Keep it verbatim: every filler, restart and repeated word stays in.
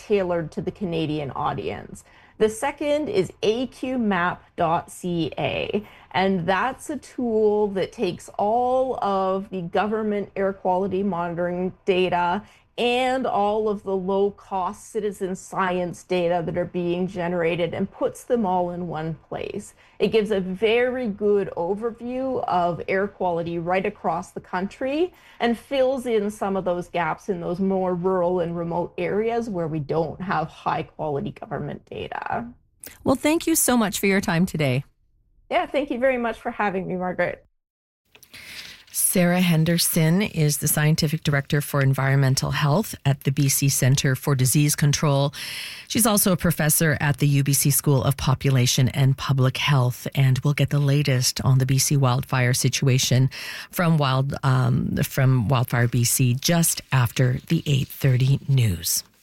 tailored to the Canadian audience. The second is A Q map dot C A, and that's a tool that takes all of the government air quality monitoring data and all of the low-cost citizen science data that are being generated and puts them all in one place. It gives a very good overview of air quality right across the country and fills in some of those gaps in those more rural and remote areas where we don't have high-quality government data. Well, thank you so much for your time today. Yeah, thank you very much for having me, Margaret. Sarah Henderson is the Scientific Director for Environmental Health at the B C Centre for Disease Control. She's also a professor at the U B C School of Population and Public Health, and we'll get the latest on the B C wildfire situation from Wild um, from Wildfire B C just after the eight thirty news.